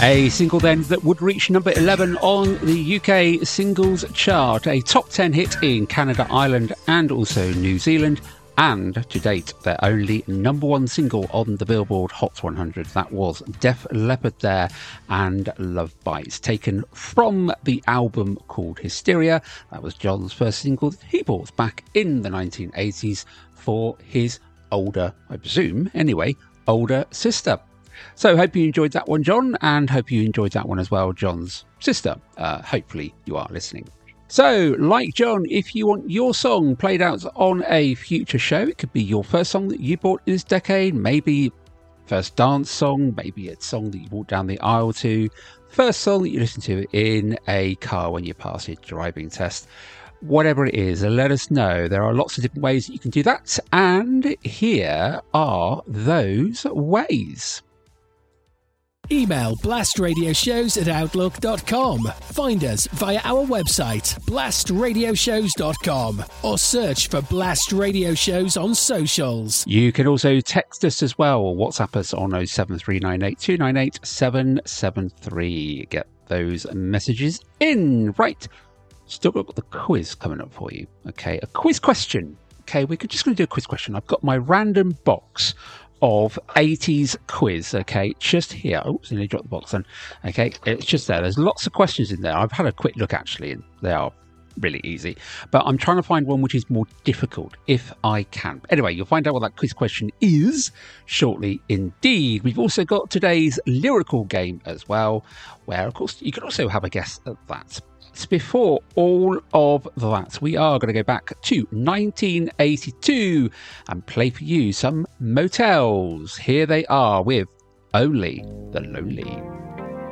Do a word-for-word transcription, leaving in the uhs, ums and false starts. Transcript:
A single then that would reach number eleven on the U K singles chart, a top ten hit in Canada, Ireland and also New Zealand, and to date their only number one single on the Billboard Hot one hundred. That was Def Leppard there and Love Bites, taken from the album called Hysteria. That was John's first single that he bought back in the nineteen eighties for his older, I presume anyway, older sister. So hope you enjoyed that one, John, and hope you enjoyed that one as well, John's sister. Uh, hopefully you are listening. So, like John, if you want your song played out on a future show, it could be your first song that you bought this decade, maybe first dance song, maybe a song that you walked down the aisle to, first song that you listen to in a car when you pass your driving test. Whatever it is, let us know. There are lots of different ways that you can do that, and here are those ways. Email blastradioshows at outlook dot com. Find us via our website, blast radio shows dot com, or search for Blast Radio Shows on socials. You can also text us as well, or WhatsApp us on oh seven three nine eight two nine eight seven seven three. Get those messages in. Right, still got the quiz coming up for you. Okay, a quiz question. Okay, we're just going to do a quiz question. I've got my random box of eighties quiz, okay, just here. Oops, I nearly dropped the box then. Okay, it's just there. There's lots of questions in there. I've had a quick look actually, and they are really easy. But I'm trying to find one which is more difficult, if I can. Anyway, you'll find out what that quiz question is shortly indeed. We've also got today's lyrical game as well, where, of course, you can also have a guess at that. Before all of that, we are going to go back to nineteen eighty-two and play for you some Motels. Here they are with Only the Lonely.